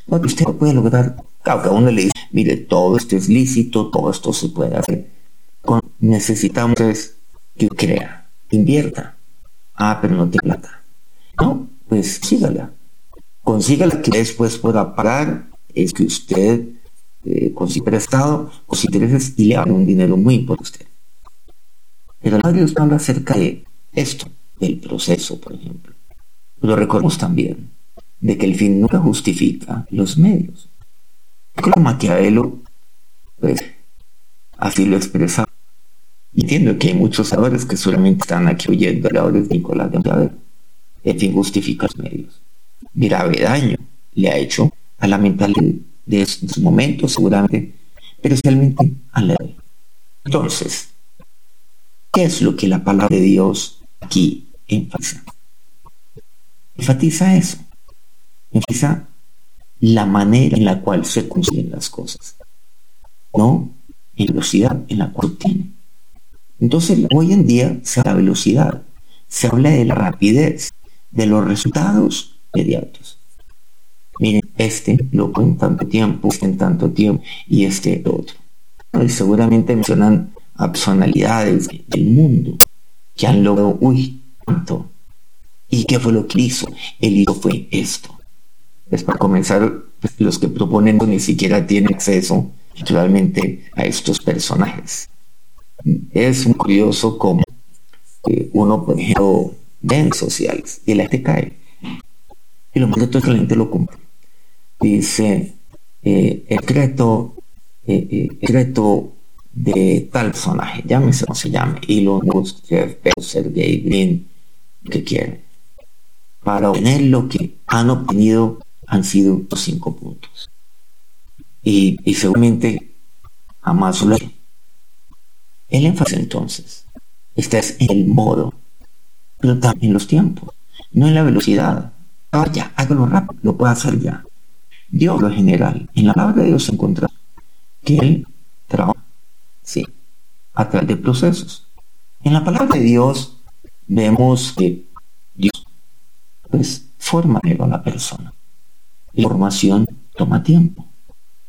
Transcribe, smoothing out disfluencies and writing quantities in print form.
No, usted lo puede lograr. Claro, que a uno le dice, mire, todo esto es lícito, todo esto se puede hacer. Necesitamos es que crea, invierta. Ah, pero no tiene plata. No, pues sígala. Consígala que después pueda pagar. Es que usted consigue prestado, con intereses y le haga un dinero muy importante a usted. Pero la Biblia nos habla acerca de esto, del proceso, por ejemplo. Pero recordemos también de que el fin nunca justifica los medios. Creo que Maquiavelo, pues, así lo expresa. Entiendo que hay muchos autores que solamente están aquí oyendo habladores de Nicolás de Maquiavelo. El fin justifica los medios. Grave daño le ha hecho a la mentalidad de su momento, seguramente, pero especialmente a la de. Entonces, ¿qué es lo que la palabra de Dios aquí enfatiza? Enfatiza eso. Enfatiza la manera en la cual se consiguen las cosas, no en la velocidad en la cual se obtiene. Entonces, hoy en día se habla de velocidad, se habla de la rapidez, de los resultados inmediatos. Miren, lo en tanto tiempo, en tanto tiempo, y otro. Y seguramente mencionan a personalidades del mundo que han logrado, tanto. ¿Y qué fue lo que hizo? Él hizo fue esto. Pues para comenzar, pues, los que proponen ni siquiera tienen acceso naturalmente a estos personajes. Es muy curioso como uno, por ejemplo, ve en sociales y la gente cae. Y lo más cierto es que la gente lo cumple. Dice, el secreto de tal personaje, llámese como se llame, Elon Musk, Jeff Bezos, Sergey Brin, lo que quieran. Para obtener lo que han obtenido han sido los 5 puntos. Y seguramente jamás lo haré. El énfasis entonces está en el modo, pero también en los tiempos, no en la velocidad. Ya, hágalo rápido, lo puede hacer ya. Dios, lo general, en la palabra de Dios encontramos que Él trabaja, sí, a través de procesos. En la palabra de Dios vemos que Dios, pues, forma a la persona. La formación toma tiempo.